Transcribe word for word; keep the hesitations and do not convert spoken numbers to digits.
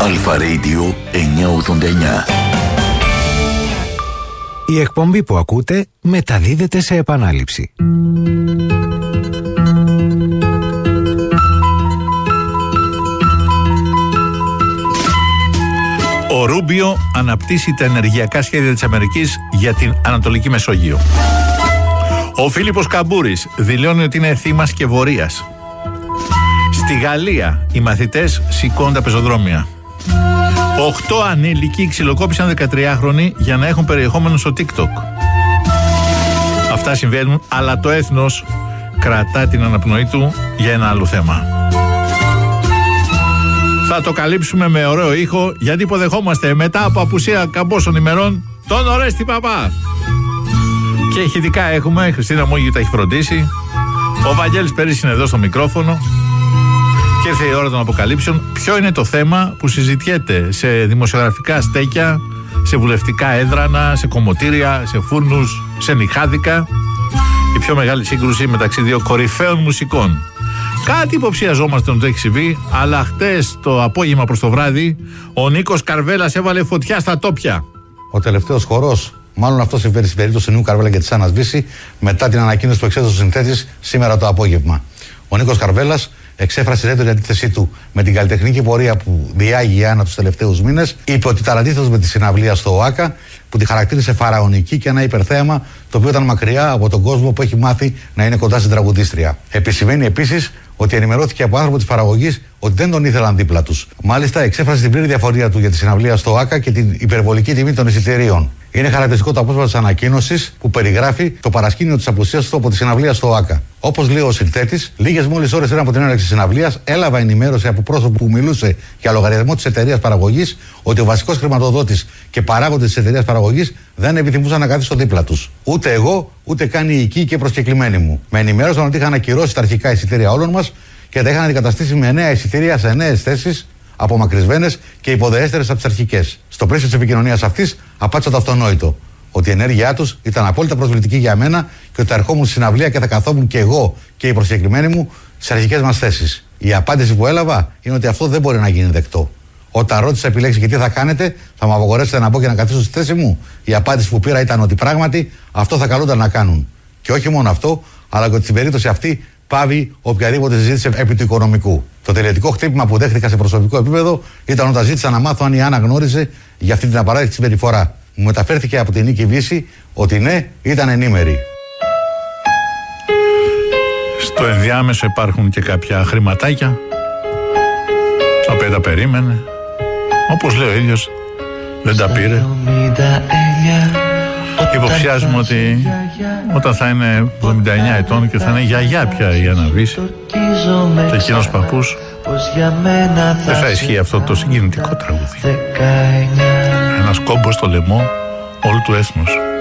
Αλφα Radio εννιακόσια ογδόντα εννιά. Η εκπομπή που ακούτε μεταδίδεται σε επανάληψη. Ο Ρούμπιο αναπτύσσει τα ενεργειακά σχέδια της Αμερικής για την Ανατολική Μεσόγειο. Ο Φίλιππος Καμπούρης δηλώνει ότι είναι θύμα σκευωρίας. Στη Γαλλία οι μαθητές σηκώνουν τα πεζοδρόμια. Οχτώ ανήλικοι ξυλοκόπησαν δεκατριάχρονοι για να έχουν περιεχόμενο στο TikTok. Αυτά συμβαίνουν, αλλά το έθνος κρατά την αναπνοή του για ένα άλλο θέμα. Θα το καλύψουμε με ωραίο ήχο, γιατί υποδεχόμαστε μετά από απουσία καμπόσων ημερών τον Ορέστη Παπά. Και ηχητικά έχουμε, η Χριστίνα Μόγιου τα έχει φροντίσει, ο Βαγγέλης Περής είναι εδώ στο μικρόφωνο. Και ήρθε η ώρα των αποκαλύψεων. Ποιο είναι το θέμα που συζητιέται σε δημοσιογραφικά στέκια, σε βουλευτικά έδρανα, σε κομμωτήρια, σε φούρνους, σε νυχάδικα. Η πιο μεγάλη σύγκρουση μεταξύ δύο κορυφαίων μουσικών. Κάτι υποψιαζόμαστε ότι το έχει συμβεί, αλλά χτες το απόγευμα προς το βράδυ ο Νίκος Καρβέλας έβαλε φωτιά στα τόπια. Ο τελευταίος χορός, μάλλον αυτό συμβαίνει στην περίπτωση του Νίκου Καρβέλα και της Άννας Βύση, μετά την ανακοίνωση που εξέδωσε ο συνθέτης σήμερα το απόγευμα. Ο Νίκος Καρβέλας εξέφρασε έντονη αντίθεσή του με την καλλιτεχνική πορεία που διάγει η Άννα τους τελευταίους μήνες. Είπε ότι ήταν αντίθετος με τη συναυλία στο ΟΑΚΑ, που τη χαρακτήρισε φαραωνική και ένα υπερθέαμα το οποίο ήταν μακριά από τον κόσμο που έχει μάθει να είναι κοντά στην τραγουδίστρια. Επισημαίνει επίσης ότι ενημερώθηκε από άνθρωπο της παραγωγής ότι δεν τον ήθελαν δίπλα τους. Μάλιστα, εξέφρασε την πλήρη διαφορία του για τη συναυλία στο ΟΑΚΑ και την υπερβολική τιμή των εισιτηρίων. Είναι χαρακτηριστικό το απόσπασμα της ανακοίνωσης που περιγράφει το παρασκήνιο της απουσίας του από τη συναυλία στο ΟΑΚΑ. Όπως λέει ο συνθέτης, λίγες μόλις ώρες πριν από την έναρξη της συναυλίας, έλαβα ενημέρωση από πρόσωπο που μιλούσε για λογαριασμό της εταιρείας παραγωγής ότι ο βασικός χρηματοδότης και παράγοντας της εταιρείας παραγωγής δεν επιθυμούσαν να καθίσω δίπλα τους. Ούτε εγώ, ούτε καν οι οικοί και προσκεκλημένοι μου. Με ενημέρωσαν ότι είχαν ακυρώσει τα αρχικά εισιτήρια όλων μας και τα είχαν αντικαταστήσει με νέα εισιτήρια σε νέες θέσεις, απομακρυσμένες και υποδεέστερες από τις αρχικές. Στο πλαίσιο της επικοινωνίας αυτής, απάντησα το αυτονόητο. Ότι η ενέργειά τους ήταν απόλυτα προσβλητική για μένα και ότι θα ερχόμουν στη συναυλία και θα καθόμουν και εγώ και οι προσκεκλημένοι μου στις αρχικές μας θέσεις. Η απάντηση που έλαβα είναι ότι αυτό δεν μπορεί να γίνει δεκτό. Όταν ρώτησα επιλέξει και τι θα κάνετε, θα μου απαγορέσετε να μπω και να καθίσω στη θέση μου. Η απάντηση που πήρα ήταν ότι πράγματι αυτό θα καλούνταν να κάνουν. Και όχι μόνο αυτό, αλλά και ότι στην περίπτωση αυτή πάβει οποιαδήποτε συζήτηση επί του οικονομικού. Το τελετικό χτύπημα που δέχτηκα σε προσωπικό επίπεδο ήταν όταν ζήτησα να μάθω αν η Άννα γνώριζε για αυτή την απαράδεκτη συμπεριφορά. Μου μεταφέρθηκε από την Νίκη Βύση ότι ναι, ήταν ενήμερη. Στο ενδιάμεσο υπάρχουν και κάποια χρηματάκια τα οποία τα περίμενε. Όπως λέει ο ίδιος, δεν τα πήρε. Υποψιάζουμε ότι όταν θα είναι εβδομήντα εννιά ετών και θα είναι γιαγιά πια η Άννα Βύση και εκείνος παππούς, δεν θα ισχύει αυτό το συγκινητικό τραγούδι. Ένας κόμπος στο λαιμό όλου του έθνους.